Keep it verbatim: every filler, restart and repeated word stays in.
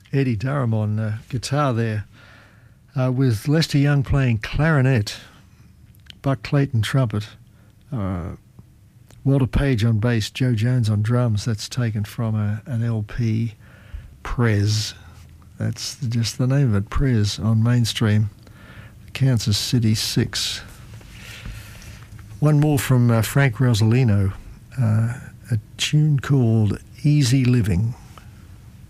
Eddie Durham on uh, guitar there, uh, with Lester Young playing clarinet, Buck Clayton trumpet, uh, Walter Page on bass, Joe Jones on drums. That's taken from a, an L P, Prez. That's just the name of it, Prez, on Mainstream, Kansas City Six. One more from uh, Frank Rosalino, uh, a tune called Easy Living.